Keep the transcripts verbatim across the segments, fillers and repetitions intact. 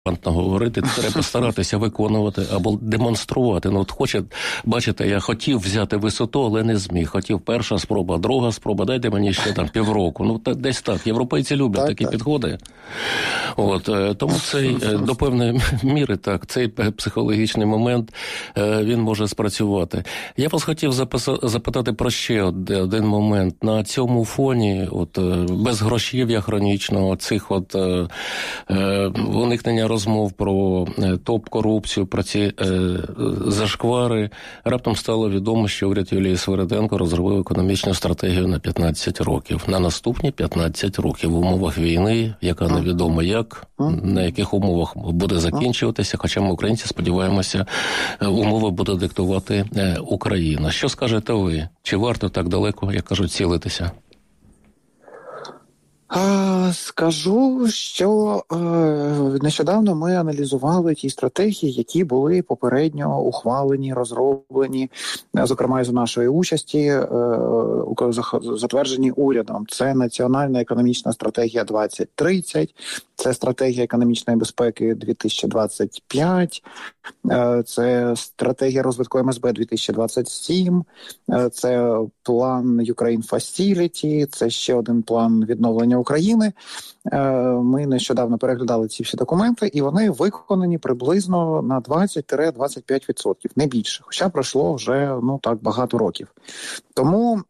говорити, треба старатися виконувати або демонструвати. Ну, от хоче, бачите, я хотів взяти висоту, але не зміг. Хотів перша спроба, друга спроба, дайте мені ще там півроку. Ну, так, десь так. Європейці люблять так, такі так. підходи. От, тому цей, до певної міри, так, цей психологічний момент, він може спрацювати. Я вас хотів запис- запитати про ще один момент. На цьому фоні, от, безгрошів'я хронічного, цих от уникнення розмов про топ-корупцію, про ці е, зашквари, раптом стало відомо, що уряд Юлії Свериденко розробив економічну стратегію на п'ятнадцять років. На наступні п'ятнадцять років в умовах війни, яка невідомо як, на яких умовах буде закінчуватися, хоча ми, українці, сподіваємося, умови буде диктувати Україна. Що скажете ви? Чи варто так далеко, як кажуть, цілитися? Скажу, що е, нещодавно ми аналізували ті стратегії, які були попередньо ухвалені, розроблені, зокрема, за нашої участі, е, затверджені урядом. Це Національна економічна стратегія двадцять тридцять, це стратегія економічної безпеки дві тисячі двадцять п'ять, е, це стратегія розвитку ем ес бе дві тисячі двадцять сім, е, це план Ukraine Facility, це ще один план відновлення України. Ми нещодавно переглядали ці всі документи, і вони виконані приблизно на двадцять-двадцять п'ять відсотків, не більше. Хоча пройшло вже, ну так, багато років. Тому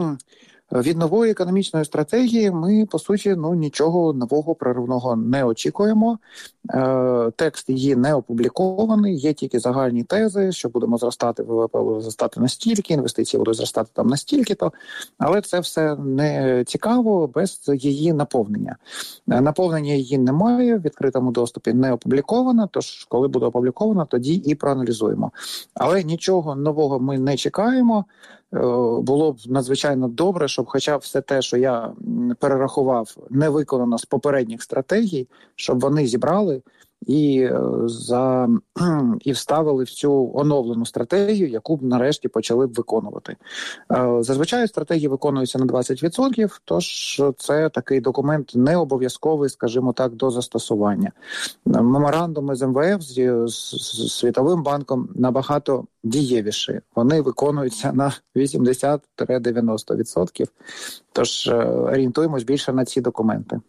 від нової економічної стратегії ми, по суті, ну нічого нового, проривного не очікуємо. Е, текст її не опублікований, є тільки загальні тези, що будемо зростати, ВВП буде зростати настільки, інвестиції будуть зростати там настільки-то, але це все не цікаво без її наповнення. Е, наповнення її немає, в відкритому доступі не опубліковано, тож коли буде опубліковано, тоді і проаналізуємо. Але нічого нового ми не чекаємо. Було б надзвичайно добре, щоб хоча б все те, що я перерахував, не виконано з попередніх стратегій, щоб вони зібрали і, за, і вставили в цю оновлену стратегію, яку б нарешті почали б виконувати. Зазвичай стратегії виконуються на двадцять відсотків, тож це такий документ не обов'язковий, скажімо так, до застосування. Меморандуми з ем ве еф, з, з Світовим банком набагато дієвіші. Вони виконуються на вісімдесят-дев'яносто відсотків, тож орієнтуємось більше на ці документи.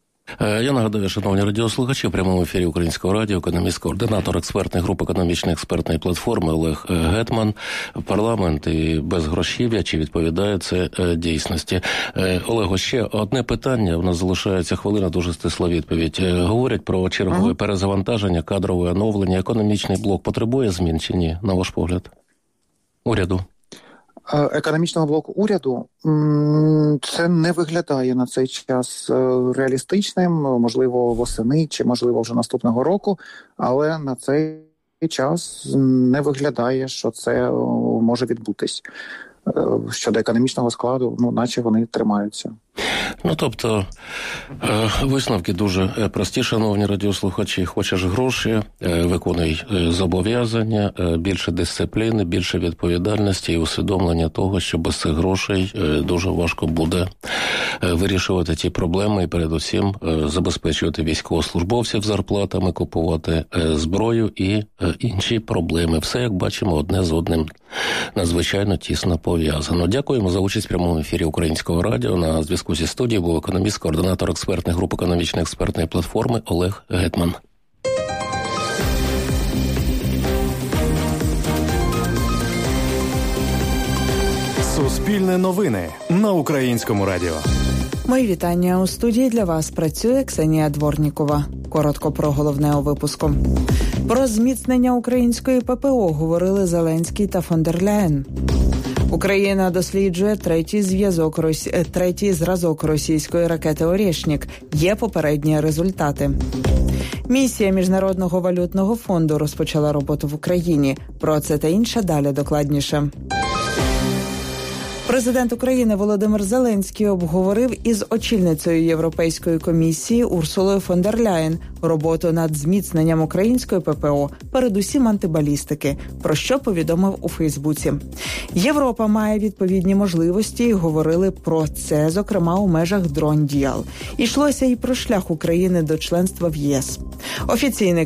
Я нагадаю, шановні радіослухачі, в прямому ефірі Українського радіо, економіст-координатор експертної групи економічної експертної платформи Олег Гетман. Парламент і безгрошів'я, чи відповідає це дійсності? Олего, ще одне питання, у нас залишається хвилина, дуже стисла відповідь. Говорять про чергове mm-hmm. перезавантаження, кадрове оновлення, економічний блок потребує змін чи ні, на ваш погляд, уряду? Економічного блоку уряду, це не виглядає на цей час реалістичним, можливо, восени чи, можливо, вже наступного року, але на цей час не виглядає, що це може відбутись. Щодо економічного складу, ну, наче вони тримаються. Ну, тобто, висновки дуже прості, шановні радіослухачі. Хочеш гроші, виконуй зобов'язання, більше дисципліни, більше відповідальності і усвідомлення того, що без цих грошей дуже важко буде вирішувати ті проблеми і, передусім, забезпечувати військовослужбовців зарплатами, купувати зброю і інші проблеми. Все, як бачимо, одне з одним надзвичайно тісно пов'язано. Дякуємо за участь в прямому ефірі Українського радіо. На зв'язку зі студією був економіст, координатор експертних груп економічної експертної платформи Олег Гетман. Суспільне новини на Українському радіо. Мої вітання. У студії для вас працює Ксенія Дворнікова. Коротко про головне у випуску. Про зміцнення української пе пе о говорили Зеленський та фон дер Ляєн. Україна досліджує третій зв'язок третій зразок російської ракети «Орєшнік». Є попередні результати. Місія Міжнародного валютного фонду розпочала роботу в Україні. Про це та інше далі докладніше. Президент України Володимир Зеленський обговорив із очільницею Європейської комісії Урсулою фон дер Ляєн роботу над зміцненням української ППО, передусім антибалістики, про що повідомив у Фейсбуці. Європа має відповідні можливості і говорили про це, зокрема, у межах Drone Deal. Ішлося і про шлях України до членства в ЄС. Офіційний